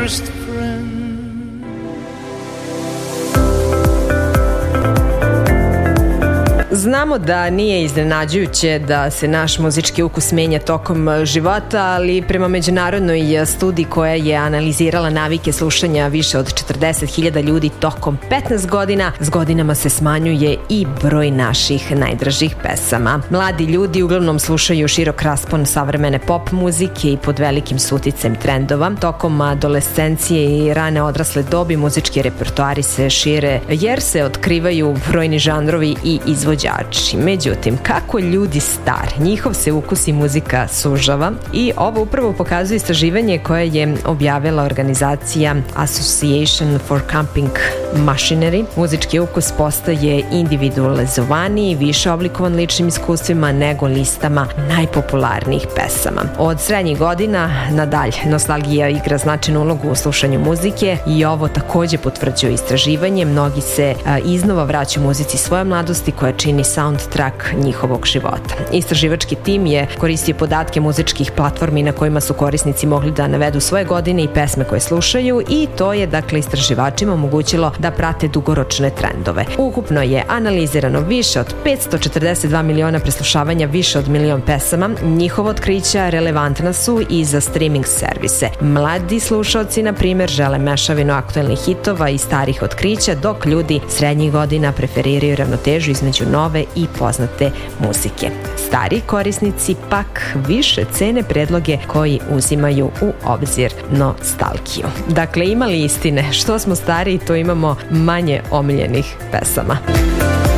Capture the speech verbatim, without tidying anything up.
dearest friend. Znamo da nije iznenađujuće da se naš muzički ukus menja tokom života, ali prema međunarodnoj studiji koja je analizirala navike slušanja više od četrdeset hiljada ljudi tokom petnaest godina, s godinama se smanjuje i broj naših najdražih pesama. Mladi ljudi uglavnom slušaju širok raspon savremene pop muzike i pod velikim suticem trendova. Tokom adolescencije i rane odrasle dobi muzički repertoari se šire jer se otkrivaju brojni žanrovi i izvođači. Međutim, kako ljudi stari, njihov se ukus i muzika sužava i ovo upravo pokazuje istraživanje koje je objavila organizacija Association for Camping Machinery. Muzički ukus postaje individualizovaniji, više oblikovan ličnim iskustvima nego listama najpopularnijih pesama. Od srednjih godina nadalje, nostalgija igra značajnu ulogu u slušanju muzike i ovo takođe potvrđuje istraživanje. Mnogi se a, iznova vraćaju muzici svoje mladosti koja čini soundtrack njihovog života. Istraživački tim je koristio podatke muzičkih platformi na kojima su korisnici mogli da navedu svoje godine i pesme koje slušaju i to je dakle istraživačima omogućilo da prate dugoročne trendove. Ukupno je analizirano više od petsto četrdeset dva miliona preslušavanja više od milion pesama. Njihova otkrića relevantna su i za streaming servise. Mladi slušaoci, na primjer, žele mešavinu aktuelnih hitova i starih otkrića, dok ljudi srednjih godina preferiraju ravnotežu između nove i poznate muzike. Stari korisnici pak više cene predloge koji uzimaju u obzir nostalgiju. Dakle, imali istine, što smo stariji, to imamo manje omiljenih pesama.